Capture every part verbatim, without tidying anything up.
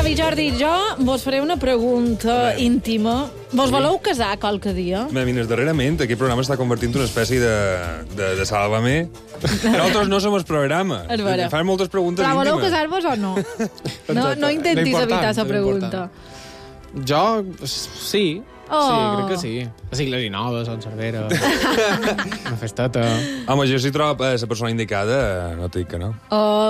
Xavi, Jordi i jo vos faré una pregunta íntima. Vos voleu casar qualque dia? Mira, darrerament aquest programa està convertint en una espècie de, de, de Sálvame. Nosaltres no som el programa. És vera. Fan moltes preguntes Però voleu íntimes. casar-vos o no? No, no intentis evitar la pregunta. Jo, sí. Oh. Sí, crec que sí. A Sigles i Noves, a Cervera, una festeta... Home, jo si trobo la persona indicada, no et dic que no.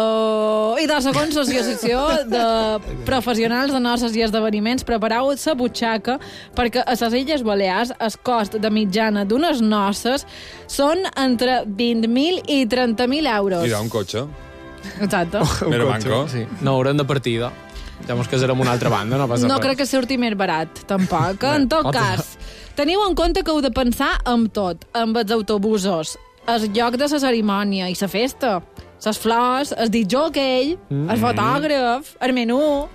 Oh. I de segons l'associació de professionals de noces i esdeveniments, prepareu la butxaca perquè a les Illes Balears el cost de mitjana d'unes noces són entre vint mil i trenta mil euros. I un cotxe. Exacte. Mero manco. Sí. No, haurem de partida. Ja mos casarem a una altra banda, no passa No res. crec que surti més barat, tampoc. En tot cas, teniu en compte que heu de pensar amb tot, amb els autobusos, el lloc de la cerimònia i la festa, les flors, el discjòquei, mm. el fotògraf, el menú,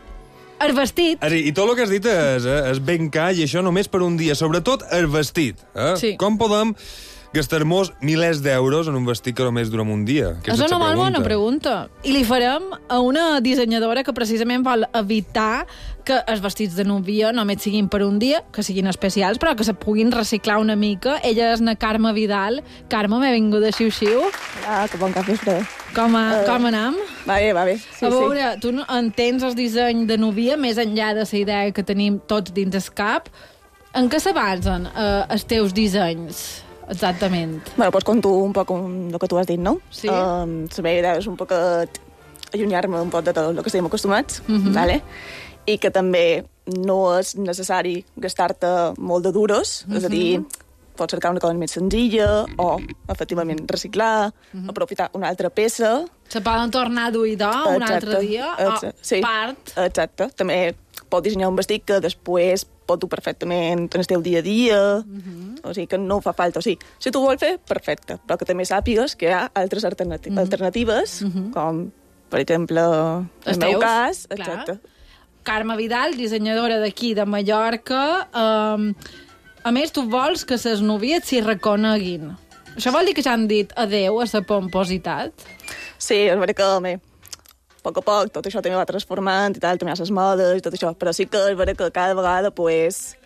el vestit. I, I tot el que has dit és, és ben car, i això només per un dia. Sobretot el vestit. Eh? Sí. Com podem gastar-nos milers d'euros en un vestit que només durem un dia? És una molt bona pregunta. I li farem a una dissenyadora que precisament vol evitar que els vestits de núvia només siguin per un dia, que siguin especials, però que se puguin reciclar una mica. Ella és na Carme Vidal. Carme, benvinguda, xiu-xiu. Ah, que bon cafè fred. Com, a, Uh, com anem? Va bé, va bé. Sí, a veure, sí. tu no- entens el disseny de núvia més enllà de la idea que tenim tots dins el cap. En què se basen eh, els teus dissenys? Exactament. Bueno, pues conto un poc el que tu has dit, no? Sí. Um, la meva idea és un poc allunyar-me un poc de tot el que estem acostumats, Mhm. vale? I que també no és necessari gastar-te molt de duros, és a dir, pots cercar una cosa més senzilla o, efectivament, reciclar, aprofitar una altra peça. Se poden tornar a dur i do un altre dia? Exacte, O sí, part? exacte. També pots dissenyar un vestit que després pot dur perfectament en el teu dia a dia, Mhm. o sigui que no fa falta. O sigui, si tu vols fer, perfecte, però que també sàpigues que hi ha altres alternati Mhm. alternatives, com, per exemple, el Els meu teus, cas, clar. exacte. Carme Vidal, dissenyadora d'aquí, de Mallorca. Um, a més, tu vols que les novies s'hi reconeguin. Això vol dir que ja han dit adeu a la pompositat? Sí, és veritat que, home, a poc a poc tot això també va transformant i tal, també hi ha les modes i tot això, però sí que és veritat que cada vegada, pues,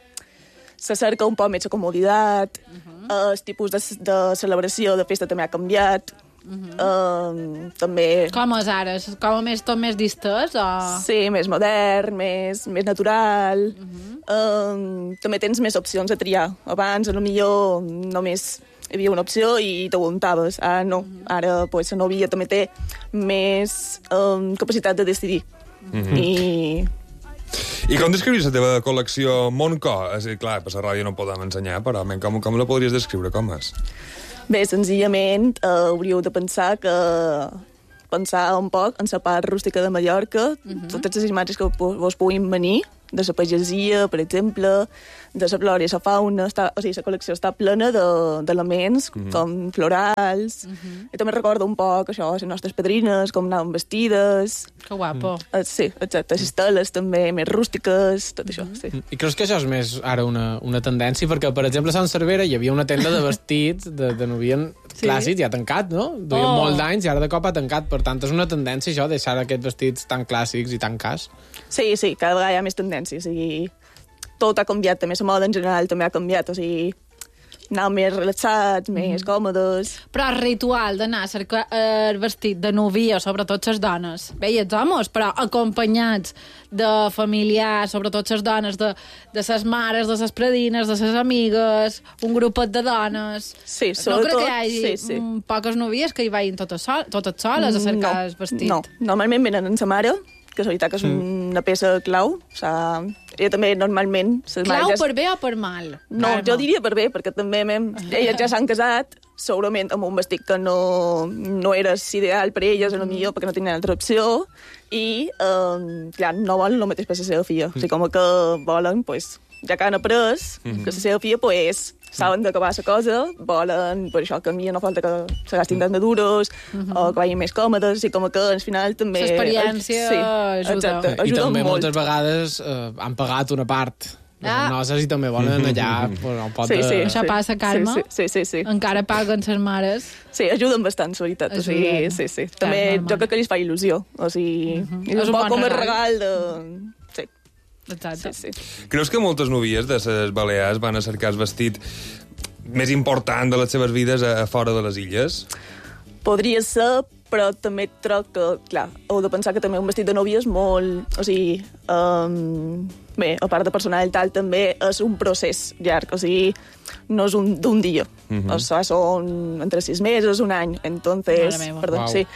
se cerca un poc més la comoditat, uh -huh. el tipus de, de celebració, de festa també ha canviat, uh -huh. um, també... Com és ara? És com més, tot més distès? O... Sí, més modern, més, més natural. Uh -huh. um, també tens més opcions a triar. Abans, a lo millor, només hi havia una opció i t'aguantaves. Ara no. Uh -huh. Ara, pues, la novia també té més um, capacitat de decidir. Uh -huh. I... I com descriuries la teva col·lecció Montco? És a dir, clar, per la ràdio no podem ensenyar, però com, com la podries descriure? Com és? Bé, senzillament, eh, hauríeu de pensar que pensar un poc en la part rústica de Mallorca, uh -huh. totes les imatges que vos puguin venir, de la pagesia, per exemple, de la flora i la fauna, està, o sigui, la col·lecció està plena d'elements de, uh -huh. com florals, uh -huh. i també recordo un poc això, les nostres padrines, com anaven vestides. Que guapo. Uh, sí, exacte, les teles també, més rústiques, tot uh -huh. això, sí. I creus que això és més ara una, una tendència? Perquè, per exemple, a Sant Cervera hi havia una tenda de vestits de, de novien Sí. clàssics i ha tancat, no? Duien Oh. molt d'anys i ara de cop ha tancat. Per tant, és una tendència, això, deixar aquests vestits tan clàssics i tan cars. Sí, sí, cada vegada hi ha més tendència, o sigui, tot ha canviat, també la moda en general també ha canviat, o sigui, anar més relaxats, més còmodes... Però el ritual d'anar a cercar el vestit de novia, sobretot les dones, bé, i els homes, però acompanyats de familiars, sobretot les dones, de, de ses mares, de ses predines, de ses amigues, un grupet de dones... Sí, No sobretot... crec que hi hagi sí, sí. mm, poques novies que hi vagin totes, sol, totes soles a cercar no, el vestit. No, normalment venen amb sa mare, que és veritat que és mm. una peça clau, o sigui, ella també normalment... ses Clau mares ja... per bé o per mal? No, Carme. jo diria per bé, perquè també mem, elles ja s'han casat, segurament amb un vestit que no, no era ideal per elles, mm. millor perquè no tenien altra opció, i eh, clar, no volen el mateix per la seva filla. Mm. O sigui, com que volen, pues, ja que han après, mm. que la seva filla, pues, saben d'acabar la cosa, volen, per això, que a mi no falta que se gastin tant de duros, mm-hmm. o que vagin més còmodes, i com que al final també... L'experiència sí, ajuda. Exacte, I ajuda també molt. moltes vegades eh, han pagat una part de les Ah. noces i també volen allà pues, un pot Sí, de... sí, Això passa, Carme? Sí, sí, sí, sí. Encara paguen ses mares. Sí, ajuden bastant, la veritat. O sigui, Ajuden. sí, sí. Clar, També normal. jo crec que els fa il·lusió. O sigui, Mhm. és És un un poc bon com el regal. regal de... Exacte. Sí, sí. Creus que moltes novies de les Balears van a cercar el vestit més important de les seves vides a, a fora de les illes? Podria ser, però també troc que, clar, heu de pensar que també un vestit de nòvia és molt... O sigui, um, bé, a part de personal i tal, també és un procés llarg, o sigui, no és un d'un dia. Mhm. O sigui, són entre sis mesos, un any. Entonces, Mare meva. perdó, Uau. sí.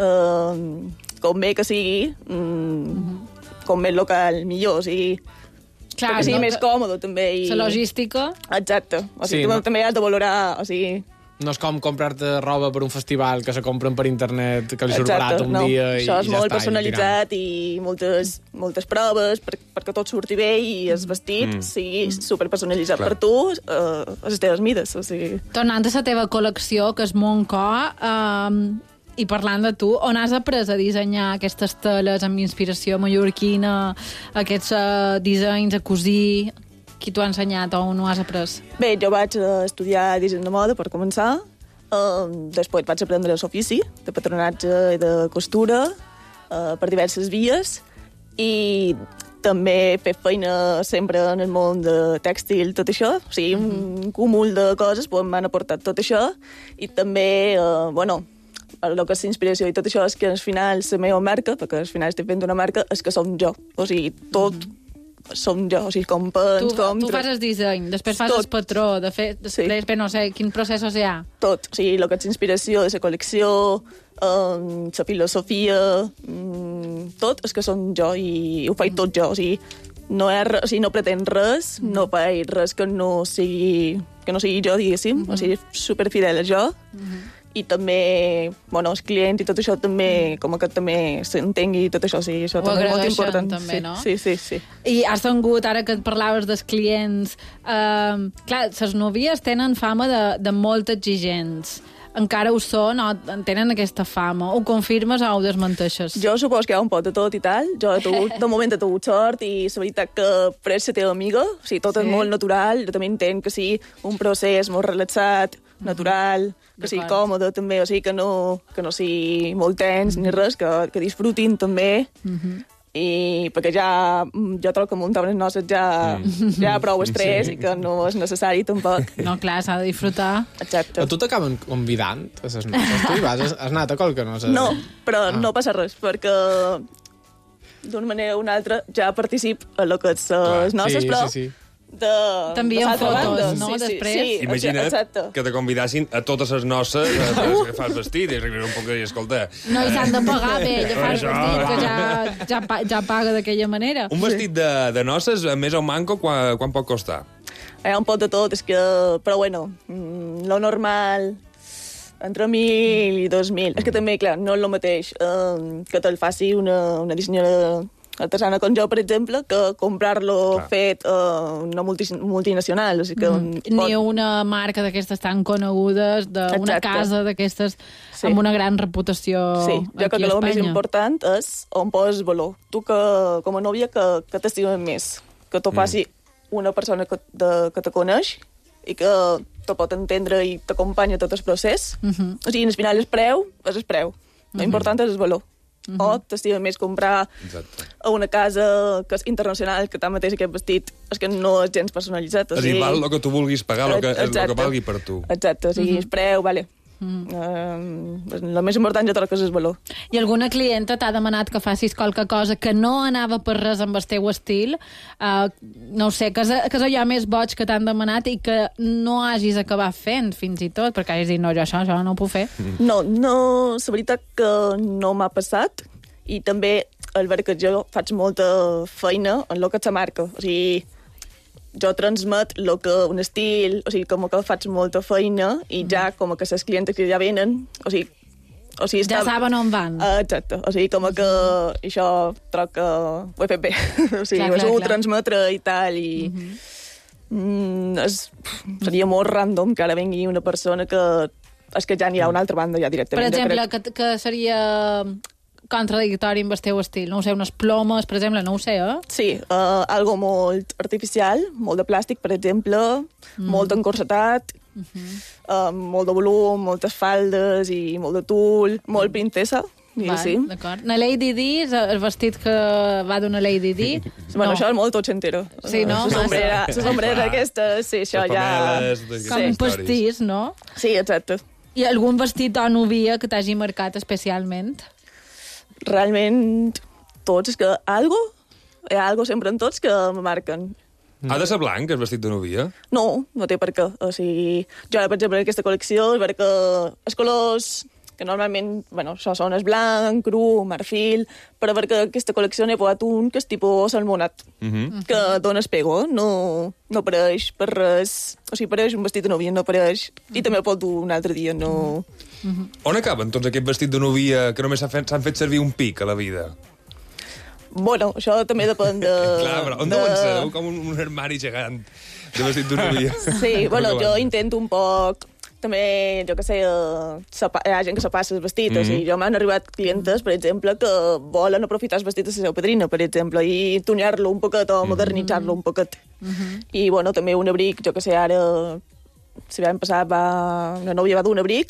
Um, com bé que sigui, um, com més local, millor, o sigui... Clar, que sigui no, més que- còmode, també. I... La logística... Exacte. O Sí, sigui, no? també has de valorar... O sigui, No és com comprar-te roba per un festival que se compren per internet, que li surt exacte, barat un no. dia i, Això és i ja molt està. personalitzat i, moltes, moltes proves per, perquè tot surti bé i el vestit Mm. mm. sigui superpersonalitzat Clar. per tu eh, a les teves mides. O sigui, Tornant a la teva col·lecció, que és Montcor, um, i parlant de tu, on has après a dissenyar aquestes teles amb inspiració mallorquina, aquests uh, dissenys, a cosir... Qui t'ho ha ensenyat o on ho has après? bé, jo vaig eh, estudiar disseny de moda per començar, eh, després vaig aprendre l'ofici de patronatge i de costura eh, per diverses vies i també fer feina sempre en el món de tèxtil, tot això. O sigui, un cúmul de coses pues, m'han aportat tot això i també, eh, bueno, el que és inspiració i tot això és que al final la meva marca, perquè al final estic fent una marca, és que som jo. O sigui, tot mm -hmm. som jo, o sigui, com pens, Tu, com... tu fas el disseny, després fas Tot. el patró, de fet, després, Sí. bé, no sé, quin procés hi ha? Tot, o sigui, el que és inspiració de la col·lecció, um, la filosofia, um, tot és que som jo i ho faig tot jo, o sigui, no, és, re- o sigui, no pretén res, mm. no faig res que no sigui, que no sigui jo, diguéssim, mm -hmm. o sigui, superfidel a jo, mm -hmm. i també, bueno, els clients i tot això també, com que també s'entengui tot això, o sigui, això Ho també és molt agraeixen, important. també, sí, no? Sí, sí, sí. I has tingut, ara que et parlaves dels clients, eh, clar, les novies tenen fama de, de molt exigents. Encara ho són o tenen aquesta fama? Ho confirmes o ho desmenteixes? Jo supos que hi ha un pot de tot i tal. Jo he tingut, de moment he tingut sort i la veritat que per ser la teva amiga, o sigui, tot Sí. és molt natural. Jo també entenc que sigui un procés molt relaxat, natural, que sigui D'acord. còmode també, o sigui, que no, que no sigui molt tens ni res, que, que disfrutin també. I perquè ja, jo trobo que muntar unes noces ja, ja hi ha prou estrès i que no és necessari tampoc. No, clar, s'ha de disfrutar. Exacte. A tu t'acaben convidant a les noces? Tu hi vas? Has, has anat a qualque nosa? No, però Ah. no passa res, perquè d'una manera o una altra ja participo a lo que és les noces, sí, però sí, sí. de... T'envien de l'altra fotos, banda. no, Sí, sí, després? Sí, Imagina't exacte. que te convidassin a totes les noces a, a fas vestit i arribaré un poc de dir, escolta... No, i s'han de pagar bé, ella fa el Això. vestit, que ja, ja, pa- ja paga d'aquella manera. Un vestit de, de noces, a més o manco, quan, quan pot costar? Hi ha un pot de tot, és que... Però bueno, mm, lo normal entre mil i dos mil. És que també, clar, no és el mateix eh, que te'l faci una, una dissenyadora artesana com jo, per exemple, que comprar-lo Clar. fet a una multi, multinacional. O sigui que un Ni una marca d'aquestes tan conegudes, d'una Exacte. casa d'aquestes Sí. amb una gran reputació Sí, jo aquí crec que a el més Espanya. important és on poses valor. Tu, que, com a nòvia, que, que t'estimes més. Que t'ho faci una persona que, de, que te coneix i que te pot entendre i t'acompanya tot el procés. Uh -huh. O sigui, al final el preu és el preu. Lo important és el valor. Uh -huh. O t'estima més comprar Exacte. a una casa que és internacional, que tanmateix aquest vestit és que no és gens personalitzat. O És a dir, sigui, val el que tu vulguis pagar, el que, el que Exacte. valgui per tu. Exacte, o sigui, uh -huh. el preu, vale. Uh -huh. El més important jo crec que és el valor. I alguna clienta t'ha demanat que facis qualque cosa que no anava per res amb el teu estil? Uh, no ho sé, que és, que és allò més boig que t'han demanat i que no hagis acabat fent, fins i tot, perquè hagis dit, no, jo això, això no ho puc fer. No, no, la veritat que no m'ha passat i també el veure que jo faig molta feina en el que és la marca. O sigui, jo transmet lo que un estil, o sigui, com que faig molta feina i ja com que les clientes que ja venen, o sigui, o sigui Ja està... saben on van. Uh, exacte, o sigui, com que això troc que ho he fet bé. O sigui, Clar, ho he clar, sabut clar. transmetre i tal, i... Mm, és, seria molt random que ara vengui una persona que és que ja n'hi ha una altra banda ja Per directament. jo exemple, crec. que, que seria contradictori amb el teu estil. No ho sé, unes plomes, per exemple, no ho sé, eh? Sí, uh, algo molt artificial, molt de plàstic, per exemple, mm. molt encorsetat, uh -huh. uh, molt de volum, moltes faldes i molt de tul, molt princesa, I Val, sí. d'acord. La Lady Di, el vestit que va d'una Lady Di... Bueno, no. això és molt ochentero. Sí, no? La sombrera, la sombrera Clar. aquesta, sí, això Les ja... pameles, totes aquestes Com un històries. pastís, no? Sí, exacte. I algun vestit o novia que t'hagi marcat especialment? Realment, tots, és que algo, hi ha algo sempre en tots que me marquen. Ha de ser blanc, el vestit de novia? No, no té per què. O sigui, jo ara, per exemple, en aquesta col·lecció és perquè els colors que normalment, bueno, això són el blanc, cru, marfil, però perquè aquesta col·lecció n'he posat un que és tipus salmonat, Uh -huh. que dona espego, no, no pareix per res. O sigui, pareix un vestit de novia, no pareix. I també el pot dur un altre dia, no... On acaben tots aquest vestit de novia que només s'han fet, s'han fet servir un pic a la vida? Bueno, això també depèn de... Clar, però on de... deuen ser? Com un, un armari gegant de vestit de novia. Sí, bueno, Però que jo van. intento un poc... També, jo què sé, eh, se pa- hi ha gent que se passa el vestit. Mm -hmm. O sigui, jo m'han arribat clientes, per exemple, que volen aprofitar el vestit de la seva padrina, per exemple, i tunear-lo un poquet o modernitzar-lo un poquet. Mm -hmm. I, bueno, també un abric, jo què sé, ara... Si l'any passat va... una nòvia va dur un abric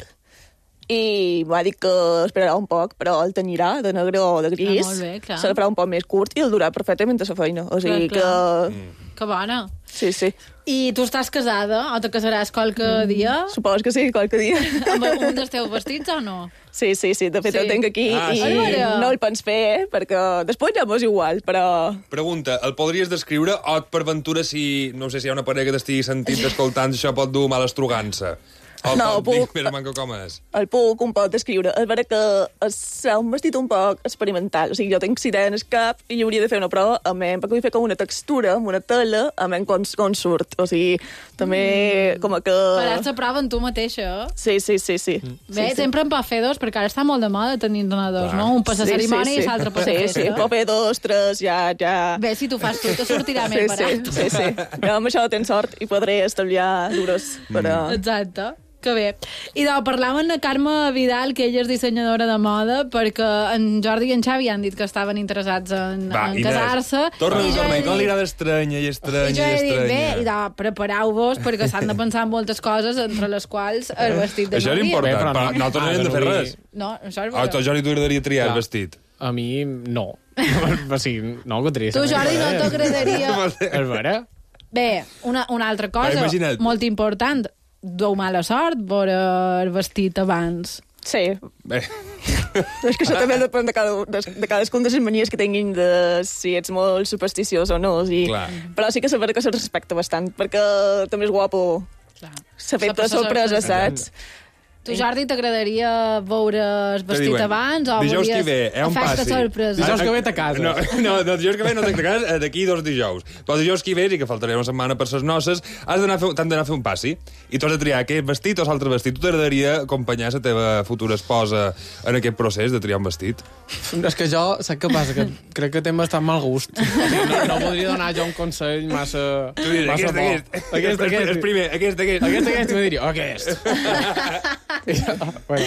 i m'ha dit que esperarà un poc, però el tenyirà de negre o de gris. Ah, molt bé, clar. Se el farà un poc més curt i el durà perfectament a la feina. O sigui Clar, clar. que... Mm. Que bona. Sí, sí. I tu estàs casada o te casaràs qualque dia Supos que sí, qualque dia. amb un dels teus vestits o no? Sí, sí, sí, de fet Sí. el tinc aquí Ah, i sí? no el pens fer, eh, perquè després ja m'és igual, però... Pregunta, el podries descriure o per ventura si, no sé si hi ha una parella que t'estigui sentint escoltant, això pot dur mala estrugança? O No, pot dir puc. més o menys com és? El puc un poc descriure. És vera que és un vestit un poc experimental. O sigui, jo tinc idea en el cap i hauria de fer una prova amb ell, perquè vull fer com una textura, amb una tela, amb ell com, com surt. O sigui, també mm. com que... Faràs la prova en tu mateixa. Sí, sí, sí, sí. Bé, sí, sí. sempre en pot fer dos, perquè ara està molt de moda tenir donadors, Clar. no? Un per la cerimònia i l'altre per la Sí, festa. sí, pot fer dos, tres, ja... ja... Bé, si tu fas tu, te sortirà sí, més sí, barat. sí, sí. Jo amb això tens sort i podré estalviar duros, però... Exacte. Que bé. I doncs parlàvem de Carme Vidal, que ella és dissenyadora de moda, perquè en Jordi i en Xavi han dit que estaven interessats en, Va, en Inés, casar-se. torna-ho, I jo torna he i com li dit- agrada estranya i estranya I jo i he dit, estranya. bé, i doncs prepareu-vos, perquè s'han de pensar en moltes coses, entre les quals el vestit de Això és novia. important, Bé, però però no- nosaltres no Ah, hem de de fer novia. res. No, això és A tu, vera. Jordi, t'agradaria triar el Clar. vestit. A mi, no. o sigui, no ho tria. Tu, Jordi, no t'agradaria... És vera? Bé, una, una altra Va, cosa imagina't. molt important. Deu mala sort veure el vestit abans. Sí, Bé, és que això també depèn de, cada, de, de cadascun de les manies que tinguin de si ets molt supersticiós o no. O sigui, Clar. però sí que saber que se'l respecta bastant, perquè també és guapo Clar. s'ha fet S'ha de passat sorpresa, sorpresa. saps? Tu, Jordi, t'agradaria veure el vestit diuen, abans o dijous que volies ve, eh, on efecte passi. sorpresa? Dijous que ve a casa. No, no, no, dijous que ve no t'he de casa, d'aquí dos dijous. Però dijous que ve, i que faltaria una setmana per ses noces, has d'anar a fer, t'han d'anar a fer un passi. I tu has de triar aquest vestit o l'altre vestit. Tu t'agradaria acompanyar la teva futura esposa en aquest procés de triar un vestit? És que jo, saps què passa? Que crec que tinc bastant mal gust. O sigui, no, no podria donar jo un consell massa... Tu diries, massa aquest, bo. aquest, Aquest, el aquest. primer, aquest, aquest. Aquest, aquest, me diria, aquest. I jo, bueno,